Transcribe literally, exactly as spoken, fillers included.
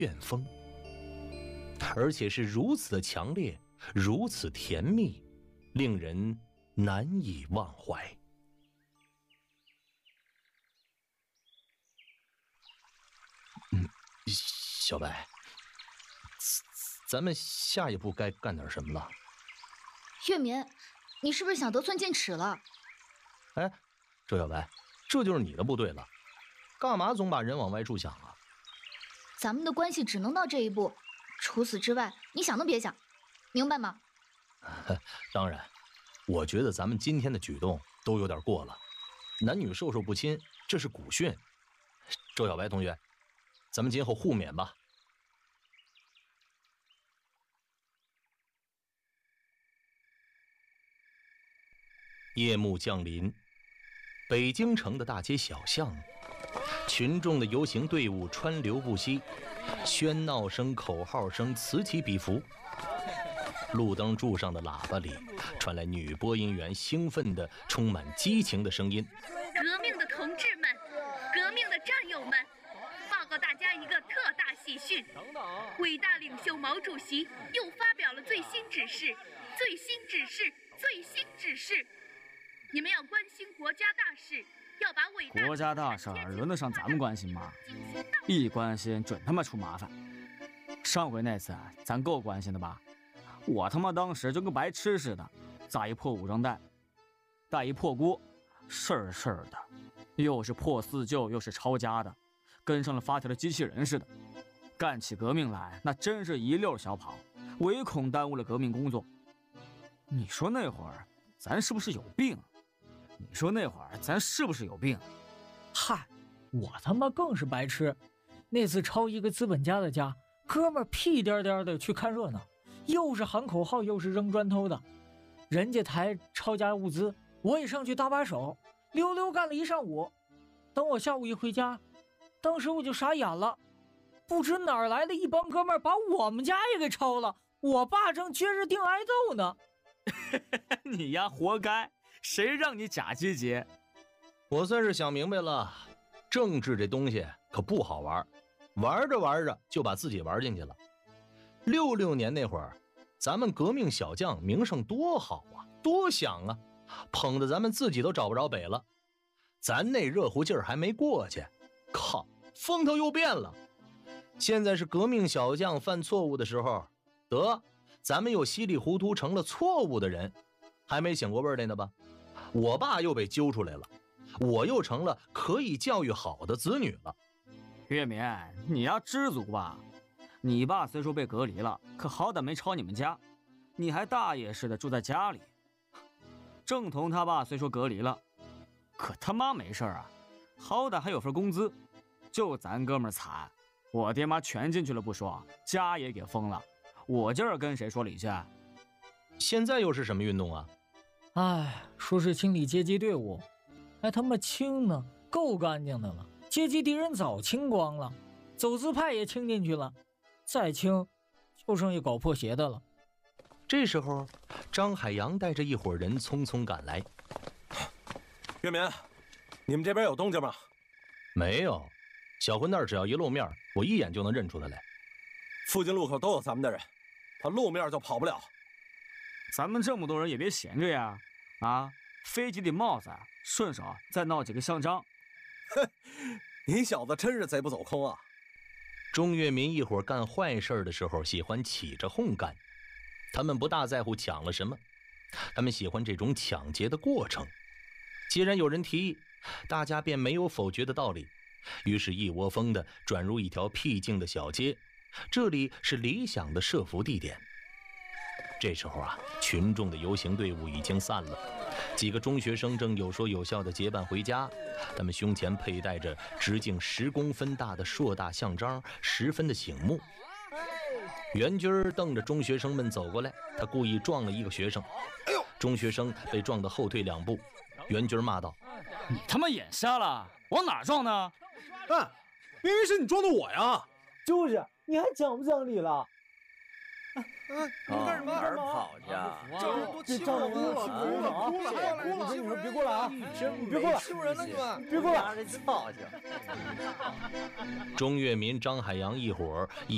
旋风，而且是如此的强烈，如此甜蜜，令人难以忘怀。嗯，小白，咱们下一步该干点什么了？ 月明，你是不是想得寸进尺了？ 哎，周小白，这就是你的不对了，干嘛总把人往歪处想啊？ 咱们的关系只能到这一步，除此之外，你想都别想，明白吗？ 当然，我觉得咱们今天的举动都有点过了，男女授受不亲，这是古训。周小白同学，咱们今后互勉吧。夜幕降临，北京城的大街小巷，群众的游行队伍川流不息，喧闹声、口号声此起彼伏。路灯柱上的喇叭里传来女播音员兴奋的、充满激情的声音： 革命的同志们，革命的战友们，报告大家一个特大喜讯！伟大领袖毛主席又发表了最新指示，最新指示，最新指示！你们要关心国家大事，要把伟大国家大事轮得上咱们关心吗？一关心准他妈出麻烦。上回那次咱够关心的吧？我他妈当时就跟白痴似的，扎一破武装带，带一破锅，事儿事儿的，又是破四旧又是抄家的，跟上了发条的机器人似的。干起革命来那真是一溜小跑，唯恐耽误了革命工作。你说那会儿咱是不是有病？你说那会儿咱是不是有病？ 嗨，我他妈更是白痴。那次抄一个资本家的家，哥们儿屁颠颠的去看热闹，又是喊口号又是扔砖头的。人家抬抄家物资，我也上去搭把手，溜溜干了一上午。等我下午一回家，当时我就傻眼了，不知哪儿来的一帮哥们儿把我们家也给抄了，我爸正撅着腚挨揍呢。 你丫活该，谁让你假积极？ 我算是想明白了，政治这东西可不好玩，玩着玩着就把自己玩进去了。六六年那会儿，咱们革命小将名声多好啊，多响啊，捧得咱们自己都找不着北了。咱那热乎劲儿还没过去，靠，风头又变了。现在是革命小将犯错误的时候，得，咱们又稀里糊涂成了错误的人，还没醒过味儿来呢吧？我爸又被揪出来了，我又成了可以教育好的子女了。 月明，你要知足吧。你爸虽说被隔离了，可好歹没抄你们家，你还大爷似的住在家里。郑彤他爸虽说隔离了，可他妈没事啊，好歹还有份工资。就咱哥们儿惨，我爹妈全进去了不说，家也给封了。我今儿跟谁说理去？ 现在又是什么运动啊？ 哎，说是清理阶级队伍，还他妈清呢，够干净的了。阶级敌人早清光了，走资派也清进去了，再清就剩下搞破鞋的了。 这时候，张海洋带着一伙人匆匆赶来。 月明，你们这边有动静吗？ 没有，小混蛋只要一露面，我一眼就能认出他来。 附近路口都有咱们的人，他露面就跑不了。 咱们这么多人也别闲着呀！啊，飞几顶帽子，顺手再闹几个项章。 哼，你小子真是贼不走空啊！ 钟跃民一伙干坏事的时候喜欢起着哄干，他们不大在乎抢了什么，他们喜欢这种抢劫的过程。既然有人提议，大家便没有否决的道理，于是一窝蜂地转入一条僻静的小街，这里是理想的设伏地点。这时候啊，群众的游行队伍已经散了，几个中学生正有说有笑地结伴回家，他们胸前佩戴着直径十公分大的硕大项章，十分的醒目。袁军瞪着中学生们走过来，他故意撞了一个学生，中学生被撞得后退两步。袁军骂道：“ 你他妈眼瞎了，往哪撞呢？ 哎，明明是你撞的我呀！ 就是，你还讲不讲理了？” 啊！你干什么？哪儿跑去啊？ 这人都欺负人了，哭了，哭了，还要哭了！我跟你说，别过来啊！你别过来， 欺负人了你们！ 别过来！ 这操性！ 钟跃民、张海洋一伙一